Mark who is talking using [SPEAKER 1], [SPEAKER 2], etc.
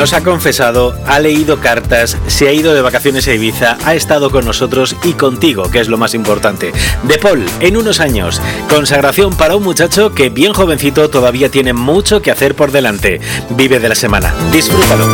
[SPEAKER 1] nos ha confesado, ha leído cartas, se ha ido de vacaciones a Ibiza, ha estado con nosotros y contigo, que es lo más importante. De Paul, en unos años, consagración para un muchacho que bien jovencito todavía tiene mucho que hacer por delante. Vive de la semana, disfrútalo.